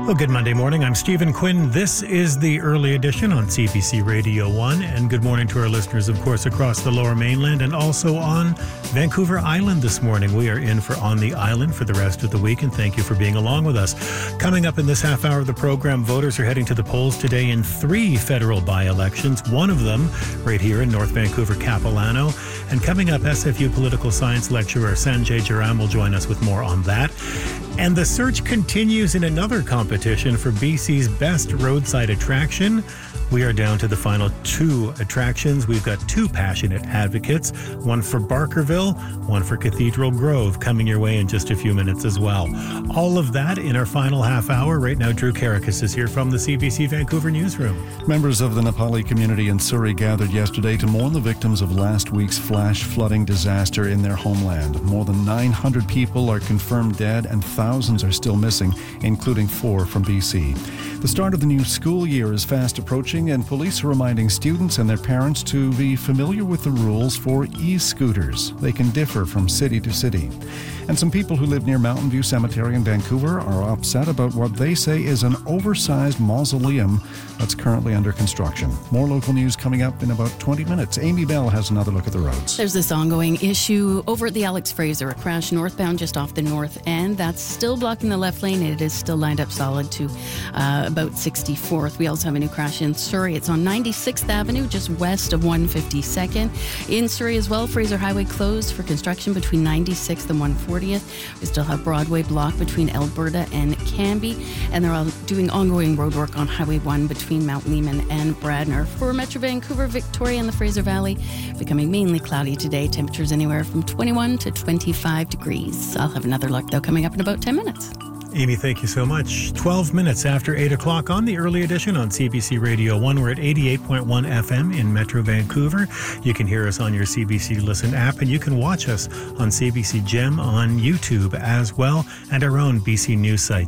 Well, good Monday morning. I'm Stephen Quinn. This is the early edition on CBC Radio 1. And good morning to our listeners, of course, across the Lower Mainland and also on Vancouver Island this morning. We are in for On the Island for the rest of the week, and thank you for being along with us. Coming up in this half hour of the program, voters are heading to the polls today in 3 federal by-elections, one of them right here in North Vancouver, Capilano. And coming up, SFU political science lecturer Sanjay Jaram will join us with more on that. And the search continues in another competition for BC's best roadside attraction. We are down to the final 2 attractions. We've got 2 passionate advocates, one for Barkerville, one for Cathedral Grove, coming your way in just a few minutes as well. All of that in our final half hour. Right now, Drew Karakis is here from the CBC Vancouver newsroom. Members of the Nepali community in Surrey gathered yesterday to mourn the victims of last week's flash flooding disaster in their homeland. More than 900 people are confirmed dead and thousands are still missing, including 4 from BC. The start of the new school year is fast approaching, and police are reminding students and their parents to be familiar with the rules for e-scooters. They can differ from city to city. And some people who live near Mountain View Cemetery in Vancouver are upset about what they say is an oversized mausoleum that's currently under construction. More local news coming up in about 20 minutes. Amy Bell has another look at the roads. There's this ongoing issue over at the Alex Fraser, a crash northbound just off the north end. That's still blocking the left lane. It is still lined up solid to about 64th. We also have a new crash in Surrey. It's on 96th Avenue, just west of 152nd. In Surrey as well, Fraser Highway closed for construction between 96th and 140th. We still have Broadway blocked between Alberta and Cambie, and they're all doing ongoing roadwork on Highway 1 between Mount Lehman and Bradner. For Metro Vancouver, Victoria, and the Fraser Valley, becoming mainly cloudy today. Temperatures anywhere from 21 to 25 degrees. I'll have another look, though, coming up in about 10 minutes. Amy, thank you so much. 12 minutes after 8 o'clock on the early edition on CBC Radio 1. We're at 88.1 FM in Metro Vancouver. You can hear us on your CBC Listen app, and you can watch us on CBC Gem on YouTube as well, and our own BC News site,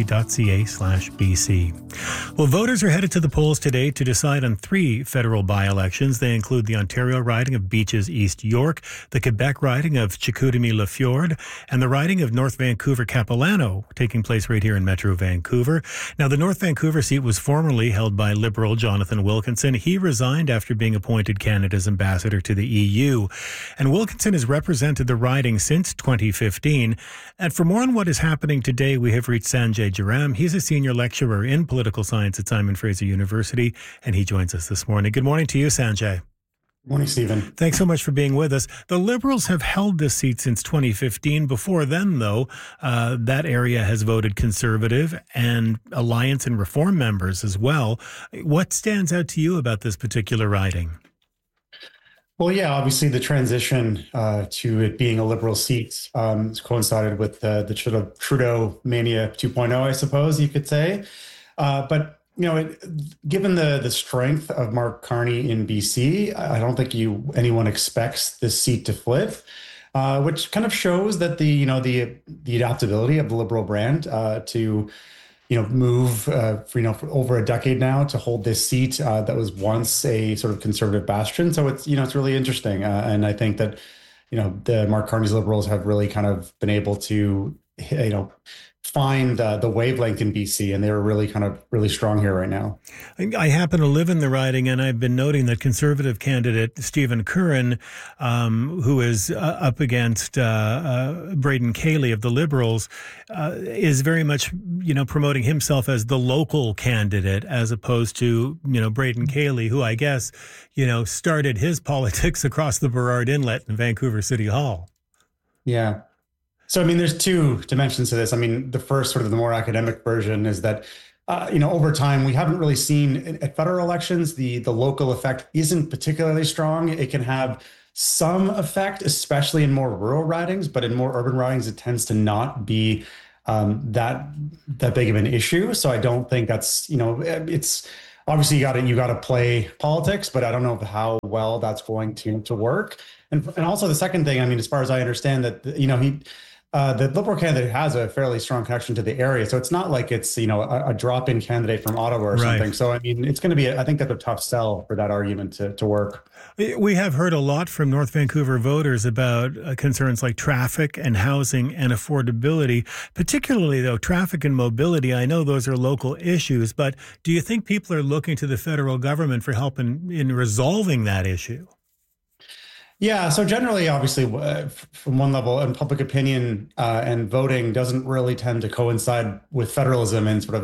cbc.ca/BC. Well, voters are headed to the polls today to decide on 3 federal by-elections. They include the Ontario riding of Beaches East York, the Quebec riding of Chicoutimi-Le Fjord, and the riding of North Vancouver Capilano, taking place right here in Metro Vancouver. Now, the North Vancouver seat was formerly held by Liberal Jonathan Wilkinson. He resigned after being appointed Canada's ambassador to the EU. And Wilkinson has represented the riding since 2015. And for more on what is happening today, we have reached Sanjay Jaram. He's a senior lecturer in political science at Simon Fraser University, and he joins us this morning. Good morning to you, Sanjay. Morning, Stephen. Thanks so much for being with us. The Liberals have held this seat since 2015. Before then, though, that area has voted Conservative and Alliance and Reform members as well. What stands out to you about this particular riding? Well, yeah, obviously the transition to it being a Liberal seat coincided with the Trudeau Mania 2.0, I suppose you could say. But you know, given the strength of Mark Carney in BC, I don't think anyone expects this seat to flip, which kind of shows that the adaptability of the Liberal brand to move for over a decade now to hold this seat that was once a sort of Conservative bastion. So it's really interesting, and I think that the Mark Carney's Liberals have really kind of been able to find the wavelength in BC, and they're really strong here right now. I happen to live in the riding, and I've been noting that Conservative candidate Stephen Curran, who is up against Braden Cayley of the Liberals, is very much promoting himself as the local candidate, as opposed to Braden Cayley, who I guess started his politics across the Burrard Inlet in Vancouver City Hall. Yeah. So, there's 2 dimensions to this. The first, sort of the more academic version, is that, over time, we haven't really seen at federal elections, the local effect isn't particularly strong. It can have some effect, especially in more rural ridings, but in more urban ridings, it tends to not be that big of an issue. So I don't think that's, it's obviously you got to play politics, but I don't know how well that's going to work. And also the second thing, as far as I understand that, the Liberal candidate has a fairly strong connection to the area. So it's not like it's, a drop-in candidate from Ottawa or Right. something. So, I mean, it's going to be, I think that's a tough sell for that argument to work. We have heard a lot from North Vancouver voters about concerns like traffic and housing and affordability, particularly, though, traffic and mobility. I know those are local issues, but do you think people are looking to the federal government for help in resolving that issue? Yeah, so generally, obviously, from one level, and public opinion and voting doesn't really tend to coincide with federalism in sort of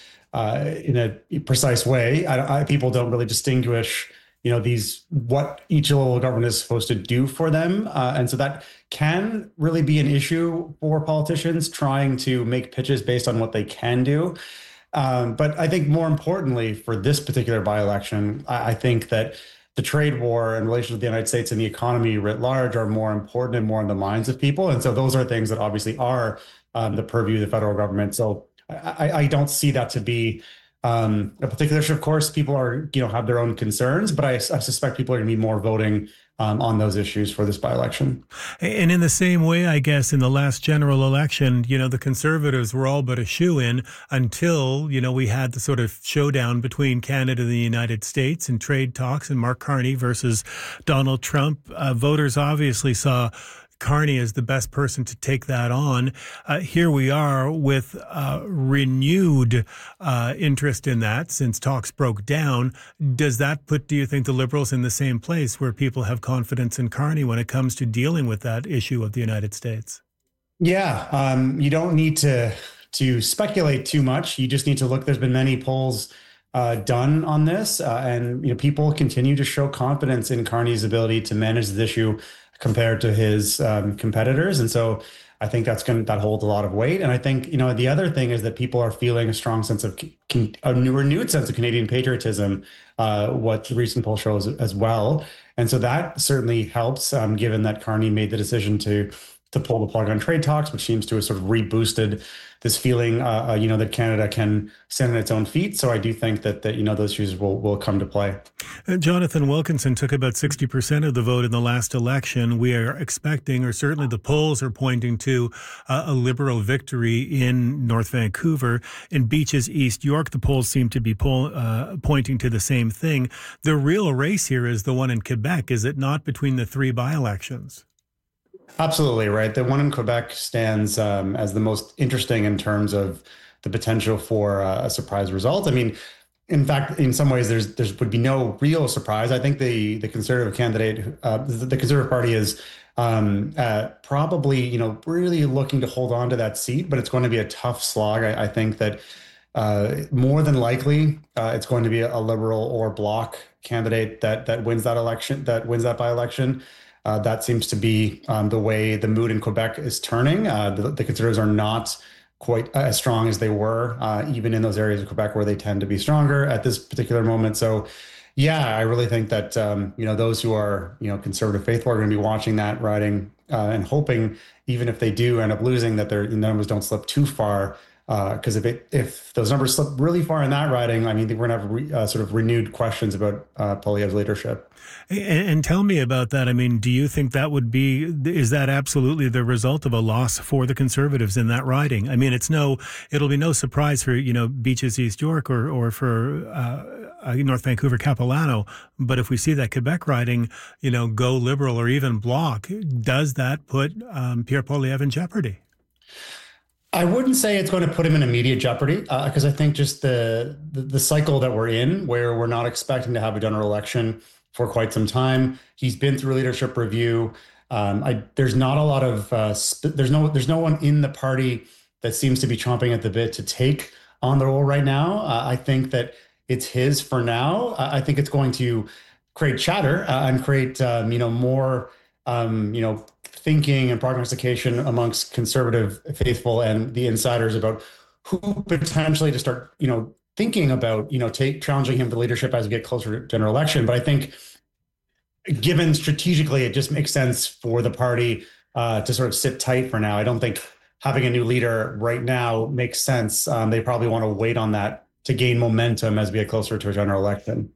in a precise way. People don't really distinguish, these what each level of government is supposed to do for them, and so that can really be an issue for politicians trying to make pitches based on what they can do. But I think more importantly for this particular by-election, I think that the trade war and relations with the United States and the economy writ large are more important and more in the minds of people. And so those are things that obviously are the purview of the federal government. So I don't see that to be a particular issue. Of course, people are, have their own concerns, but I suspect people are going to be more voting on those issues for this by-election. And in the same way, I guess, in the last general election, the Conservatives were all but a shoo-in until, we had the sort of showdown between Canada and the United States in trade talks and Mark Carney versus Donald Trump. Voters obviously saw Carney is the best person to take that on. Here we are with renewed interest in that since talks broke down. Does that put, do you think, the Liberals in the same place where people have confidence in Carney when it comes to dealing with that issue of the United States? Yeah, you don't need to speculate too much. You just need to look. There's been many polls done on this, and people continue to show confidence in Carney's ability to manage this issue compared to his competitors. And so I think that holds a lot of weight. And I think, the other thing is that people are feeling a strong sense of a renewed sense of Canadian patriotism, what the recent poll shows as well. And so that certainly helps, given that Carney made the decision to pull the plug on trade talks, which seems to have sort of reboosted this feeling, that Canada can stand on its own feet. So I do think that those issues will come to play. Jonathan Wilkinson took about 60% of the vote in the last election. We are expecting, or certainly the polls are pointing to, a Liberal victory in North Vancouver. In Beaches, East York, the polls seem to be pointing to the same thing. The real race here is the one in Quebec, is it not, between the three by-elections? Absolutely right. The one in Quebec stands as the most interesting in terms of the potential for a surprise result. I mean, in fact, in some ways, there would be no real surprise. I think the Conservative candidate, the Conservative Party, is probably really looking to hold on to that seat, but it's going to be a tough slog. I think that more than likely it's going to be a Liberal or Bloc candidate that wins that election, that wins that by-election. That seems to be the way the mood in Quebec is turning. The Conservatives are not quite as strong as they were, even in those areas of Quebec where they tend to be stronger at this particular moment. So, yeah, I really think that, those who are, Conservative faithful are going to be watching that riding and hoping, even if they do end up losing, that their numbers don't slip too far. Because if those numbers slip really far in that riding, I mean, we're going to have sort of renewed questions about Poilievre's leadership. And tell me about that. I mean, do you think is that absolutely the result of a loss for the Conservatives in that riding? I mean, it'll be no surprise for, Beaches, East York or for North Vancouver, Capilano. But if we see that Quebec riding, go Liberal or even Bloc, does that put Pierre Poilievre in jeopardy? I wouldn't say it's going to put him in immediate jeopardy, because I think just the cycle that we're in, where we're not expecting to have a general election for quite some time. He's been through leadership review. There's not a lot of there's no one in the party that seems to be chomping at the bit to take on the role right now. I think that it's his for now. I think it's going to create chatter and create more thinking and prognostication amongst Conservative faithful and the insiders about who potentially to start thinking about challenging him for leadership as we get closer to general election. But I think, given strategically, it just makes sense for the party to sort of sit tight for now. I don't think having a new leader right now makes sense. They probably want to wait on that to gain momentum as we get closer to a general election.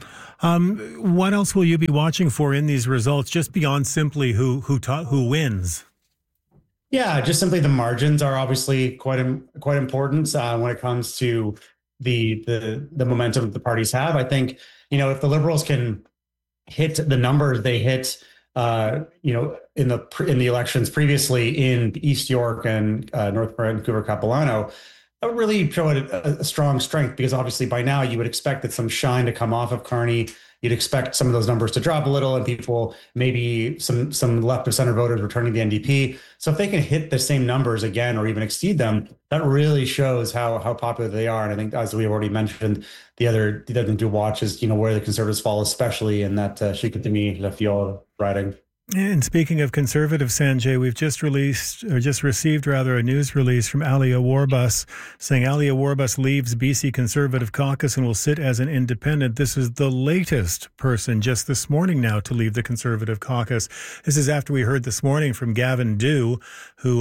What else will you be watching for in these results, just beyond simply who wins? Yeah, just simply the margins are obviously quite important when it comes to the momentum the parties have. I think, if the Liberals can hit the numbers they hit, in the elections previously in East York and North Vancouver Capilano, that would really show a strong strength, because obviously by now you would expect that some shine to come off of Carney. You'd expect some of those numbers to drop a little, and people, maybe some left of center voters returning to the NDP. So if they can hit the same numbers again or even exceed them, that really shows how popular they are. And I think, as we already mentioned, the other thing to watch is where the Conservatives fall, especially in that Chicoutimi Lafayette riding. And speaking of Conservative, Sanjay, we've just received a news release from Alia Warbus saying Alia Warbus leaves BC Conservative Caucus and will sit as an independent. This is the latest person just this morning now to leave the Conservative Caucus. This is after we heard this morning from Gavin Dew, who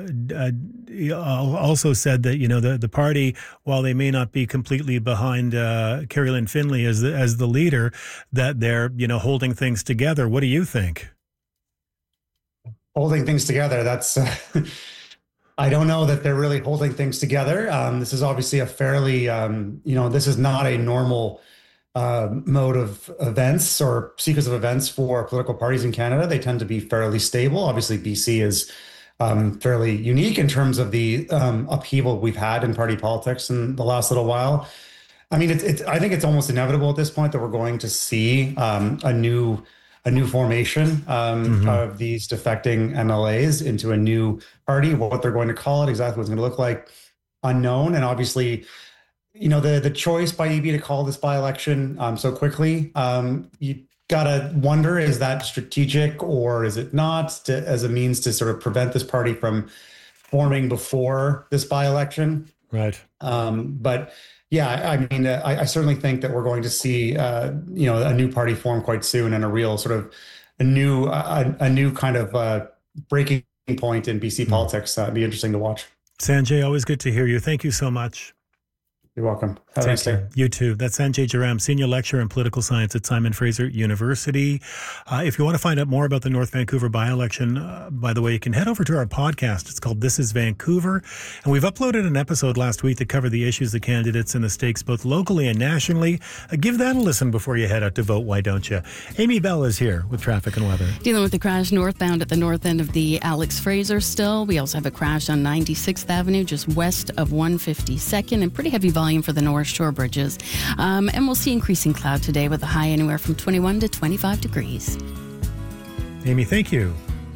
also said that, the party, while they may not be completely behind Carrie Lynn Finlay as the leader, that they're, holding things together. What do you think? Holding things together, that's I don't know that they're really holding things together. This is obviously a fairly this is not a normal mode of events or sequence of events for political parties in Canada. They tend to be fairly stable. Obviously BC is fairly unique in terms of the upheaval we've had in party politics in the last little while. I mean, I think it's almost inevitable at this point that we're going to see a new formation of these defecting MLAs into a new party. What they're going to call it, exactly what it's going to look like, unknown. And obviously, the choice by EB to call this by-election so quickly, you gotta wonder, is that strategic or is it not, as a means to sort of prevent this party from forming before this by-election? Right. But yeah, I mean, I certainly think that we're going to see, a new party form quite soon, and a real sort of a new kind of breaking point in BC politics. It'd be interesting to watch. Sanjay, always good to hear you. Thank you so much. You're welcome. Have a nice day. You too. That's Sanjay Jairam, Senior Lecturer in Political Science at Simon Fraser University. If you want to find out more about the North Vancouver by-election, by the way, you can head over to our podcast. It's called This is Vancouver. And we've uploaded an episode last week that covered the issues, the candidates, and the stakes, both locally and nationally. Give that a listen before you head out to vote, why don't you? Amy Bell is here with traffic and weather. Dealing with the crash northbound at the north end of the Alex Fraser still. We also have a crash on 96th Avenue, just west of 152nd, and pretty heavy volume for the North Shore bridges. And we'll see increasing cloud today with a high anywhere from 21 to 25 degrees. Amy, thank you.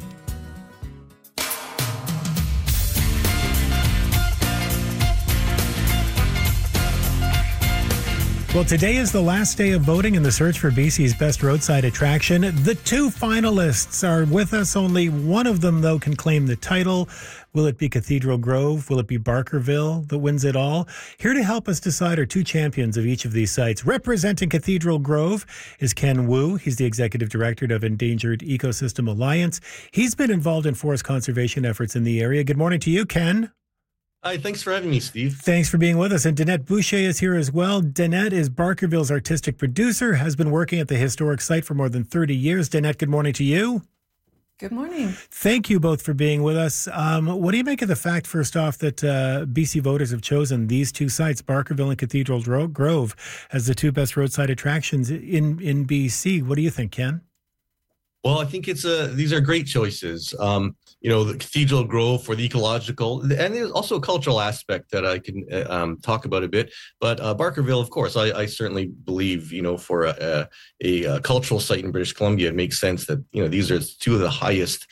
Well, today is the last day of voting in the search for BC's best roadside attraction. The two finalists are with us. Only one of them, though, can claim the title. Will it be Cathedral Grove? Will it be Barkerville that wins it all? Here to help us decide are two champions of each of these sites. Representing Cathedral Grove is Ken Wu. He's the Executive Director of Endangered Ecosystem Alliance. He's been involved in forest conservation efforts in the area. Good morning to you, Ken. Hi, thanks for having me, Steve. Thanks for being with us. And Danette Boucher is here as well. Danette is Barkerville's artistic producer, has been working at the historic site for more than 30 years. Danette, good morning to you. Good morning. Thank you both for being with us. What do you make of the fact, first off, that BC voters have chosen these two sites, Barkerville and Cathedral Grove, as the two best roadside attractions in BC? What do you think, Ken? Well, I think these are great choices. The Cathedral Grove for the ecological, and there's also a cultural aspect that I can talk about a bit. But Barkerville, of course, I certainly believe, for a cultural site in British Columbia, it makes sense that, these are two of the highest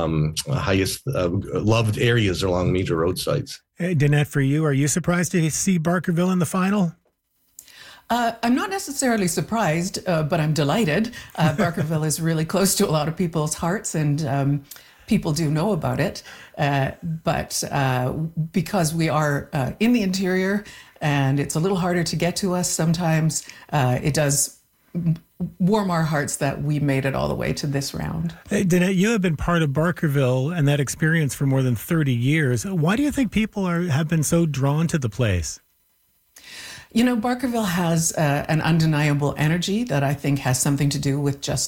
loved areas along major roadsides. Hey, Danette, for you, are you surprised to see Barkerville in the final? I'm not necessarily surprised, but I'm delighted. Barkerville is really close to a lot of people's hearts, and people do know about it. But because we are in the interior and it's a little harder to get to us sometimes, it does warm our hearts that we made it all the way to this round. Hey, Danette, you have been part of Barkerville and that experience for more than 30 years. Why do you think people have been so drawn to the place? Barkerville has an undeniable energy that I think has something to do with just